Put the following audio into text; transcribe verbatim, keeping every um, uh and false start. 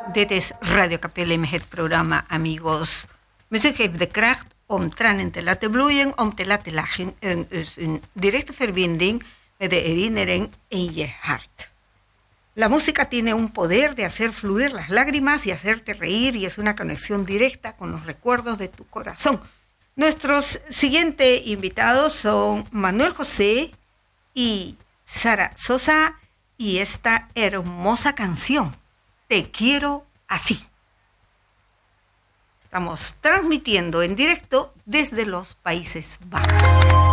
Dit is Radio Capelle met het programma Amigos. Muziek heeft de kracht om tranen te laten bloeien, om te laten lachen. En is een directe verbinding met de herinnering in je hart. La música tiene un poder de hacer fluir las lágrimas y hacerte reír y es una conexión directa con los recuerdos de tu corazón. Nuestros siguientes invitados son Manuel José y Sara Sosa y esta hermosa canción, Te quiero así. Estamos transmitiendo en directo desde los Países Bajos.